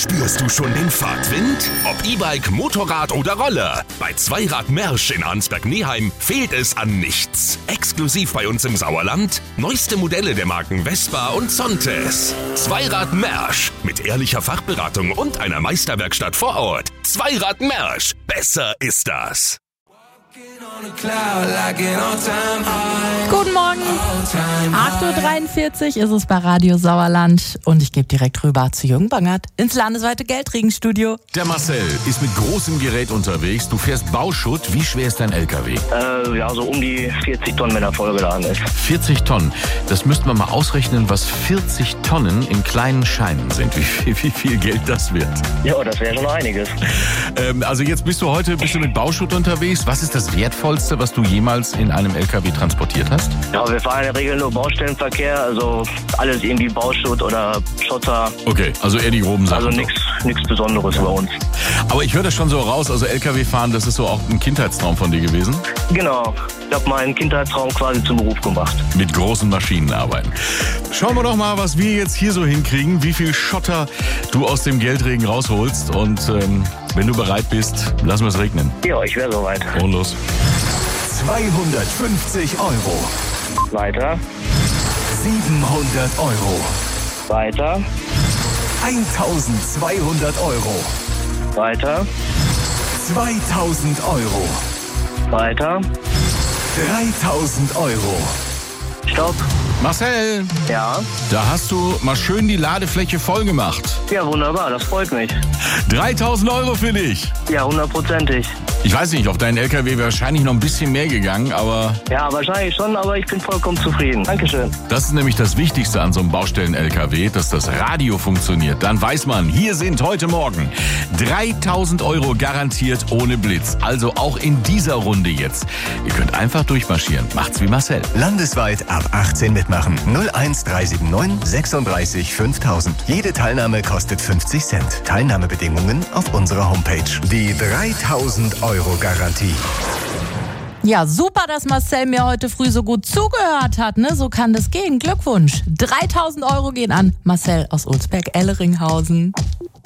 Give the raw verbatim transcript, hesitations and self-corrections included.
Spürst du schon den Fahrtwind? Ob E-Bike, Motorrad oder Roller. Bei Zweirad Mersch in Arnsberg-Neheim fehlt es an nichts. Exklusiv bei uns im Sauerland. Neueste Modelle der Marken Vespa und Sontes. Zweirad Mersch. Mit ehrlicher Fachberatung und einer Meisterwerkstatt vor Ort. Zweirad Mersch. Besser ist das. Guten Morgen. acht Uhr dreiundvierzig ist es bei Radio Sauerland und ich gebe direkt rüber zu Jürgen Bangert ins landesweite Geldregenstudio. Der Marcel ist mit großem Gerät unterwegs. Du fährst Bauschutt. Wie schwer ist dein L K W? Äh, ja, so um die vierzig Tonnen, wenn er vollgeladen ist. vierzig Tonnen. Das müssten wir mal ausrechnen, was vierzig Tonnen in kleinen Scheinen sind. Wie viel, wie viel Geld das wird. Ja, das wäre schon einiges. Ähm, also jetzt bist du heute bist du mit Bauschutt unterwegs. Was ist das Wertvollste, was du jemals in einem L K W transportiert hast? Ja, wir fahren in der Regel nur Baustellenverkehr, also alles irgendwie Bauschutt oder Schotter. Okay, also eher die groben Sachen. Also nichts nichts Besonderes bei uns. Aber ich höre das schon so raus, also L K W fahren, das ist so auch ein Kindheitstraum von dir gewesen? Genau, ich habe meinen Kindheitstraum quasi zum Beruf gemacht. Mit großen Maschinen arbeiten. Schauen wir doch mal, was wir jetzt hier so hinkriegen, wie viel Schotter du aus dem Geldregen rausholst. Und ähm, wenn du bereit bist, lassen wir es regnen. Ja, ich wäre soweit. Und los. zweihundertfünfzig Euro. Weiter, siebenhundert Euro. weiter, eintausendzweihundert Euro. weiter, zweitausend Euro. weiter. dreitausend Euro. Stopp. Marcel, Ja. da hast du mal schön die Ladefläche voll gemacht. Ja, wunderbar, das freut mich. dreitausend Euro für dich. Ja, hundertprozentig. Ich weiß nicht, auf deinen L K W wäre wahrscheinlich noch ein bisschen mehr gegangen, aber Ja, wahrscheinlich schon, aber ich bin vollkommen zufrieden. Dankeschön. das ist nämlich das Wichtigste an so einem Baustellen-L K W, dass das Radio funktioniert. Dann weiß man, hier sind heute Morgen dreitausend Euro garantiert ohne Blitz. Also auch in dieser Runde jetzt. Ihr könnt einfach durchmarschieren. Macht's wie Marcel. Landesweit ab achtzehn mitmachen. null eins drei sieben neun sechsunddreißig fünftausend. Jede Teilnahme kostet fünfzig Cent. Teilnahmebedingungen auf unserer Homepage. Die dreitausend Euro Garantie. Ja, super, dass Marcel mir heute früh so gut zugehört hat, ne? So kann das gehen. Glückwunsch. dreitausend Euro gehen an Marcel aus Ulsberg-Elleringhausen.